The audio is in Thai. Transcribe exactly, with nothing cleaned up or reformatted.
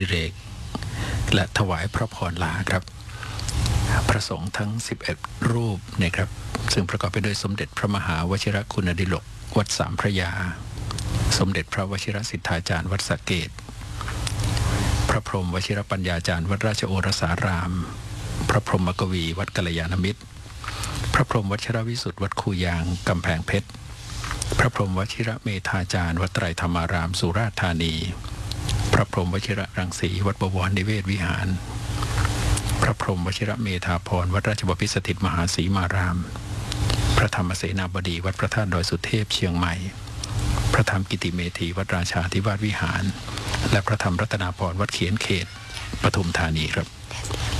เรกและถวายพระพรลาครับพระสงฆ์ทั้งสิบเอ็ดรูปนะครับซึ่งประกอบไปด้วยสมเด็จพระมหาวชิรคุณดิลกวัดสามพระยาสมเด็จพระวชิรสิทธาจารย์วัดสระเกษพระพรหมวชิรปัญญาจารย์วัดราชโอรสารามพระพรหมกวีวัดกัลยาณมิตรพระพรหมวชิรวิสุทธิ์วัดคูยางกำแพงเพชรพระพรหมวชิรเมธาจารย์วัดไตรธรรมารามสุราษฎร์ธานีพระพรหมวชิรรังสีวัดบวรนิเวศวิหารพระพรหมวชิรเมธาพรวัดราชบพิตรสถิตมหาศรีมารามพระธรรมเสนาบดีวัดพระธาตุดอยสุเทพเชียงใหม่พระธรรมกิติเมธีวัดราชาธิวาสวิหารและพระธรรมรัตนาพรวัดเขียนเขตปทุมธานีครับ